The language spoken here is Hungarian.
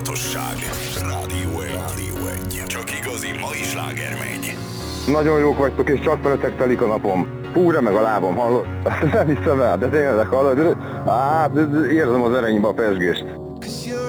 Tudatosság. Rádió 1. Csak igazi mai sláger megy. Nagyon jók vagytok, és csak veletek telik a napom. Fú, remeg a lábam, hallod? Nem hiszem el, de tényleg hallod? Hát, érzem az erenybe a pezsgést.